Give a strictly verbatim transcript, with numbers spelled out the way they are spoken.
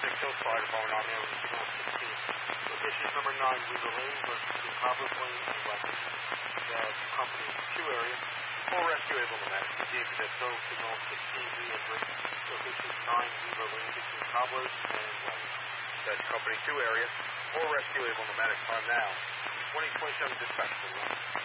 Dick Hills Fire Department on there, signal sixteen. Location number nine, Weaver Lane versus the Cobblers Lane and West. The company two area. Full rescue able pneumatics. Steve Ditto, signal sixteen V and Rick. Location nine, Weaver Lane between Cobblers and West. That's company two area. Full rescue able pneumatics time now. twenty twenty-seven dispatch.